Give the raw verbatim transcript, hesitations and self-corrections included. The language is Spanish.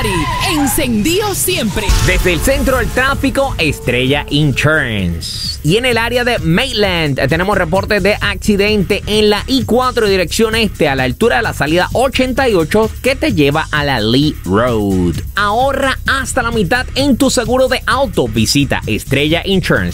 party, encendido siempre. Desde el centro del tráfico, Estrella Insurance. Y en el área de Maitland tenemos reportes de accidente en la I cuatro dirección este a la altura de la salida ochenta y ocho que te lleva a la Lee Road. Ahorra hasta la mitad en tu seguro de auto. Visita Estrella Insurance